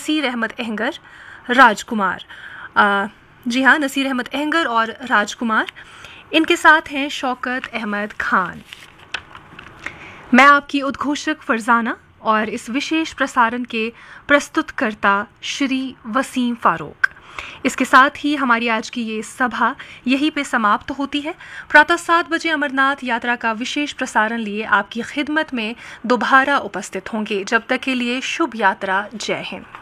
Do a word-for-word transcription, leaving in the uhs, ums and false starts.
Naseer Ahmad a hunger, राजकुमार। आ, जी हाँ, Naseer Ahmad a hunger और राजकुमार। इनके साथ हैं शौकत अहमद खान। मैं आपकी उद्घोषक फरजाना और इस विशेष प्रसारण के प्रस्तुतकर्ता श्री वसीम फारूक। इसके साथ ही हमारी आज की ये सभा यहीं पे समाप्त होती है। प्रातः सात बजे अमरनाथ यात्रा का विशेष प्रसारण लिए आपकी खिदमत में दोबारा उपस्थित होंगे। जब तक के लिए शुभ यात्रा। जय हिंद।